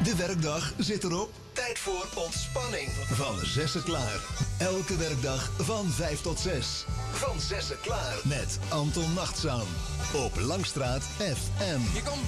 De werkdag zit erop. Tijd voor ontspanning. Van Zessen klaar. Elke werkdag van 5 tot 6. Van Zessen klaar. Met Anton Nachtzaam. Op Langstraat FM. Hier komt